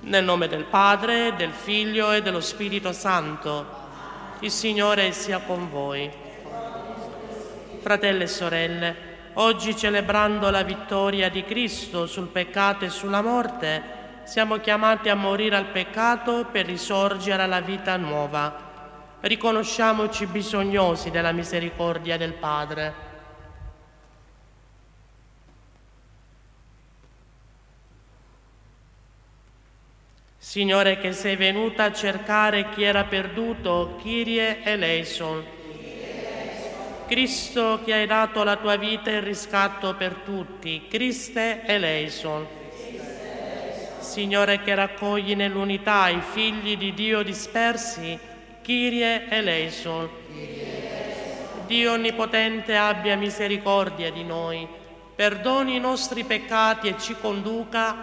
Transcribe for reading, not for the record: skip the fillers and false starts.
Nel nome del Padre, del Figlio e dello Spirito Santo. Il Signore sia con voi. Fratelli e sorelle, oggi celebrando la vittoria di Cristo sul peccato e sulla morte, siamo chiamati a morire al peccato per risorgere alla vita nuova. Riconosciamoci bisognosi della misericordia del Padre. Signore, che sei venuta a cercare chi era perduto, Kyrie eleison. Cristo, che hai dato la tua vita in riscatto per tutti, Christe eleison. Signore, che raccogli nell'unità i figli di Dio dispersi, Kyrie eleison. Dio Onnipotente abbia misericordia di noi, perdoni i nostri peccati e ci conduca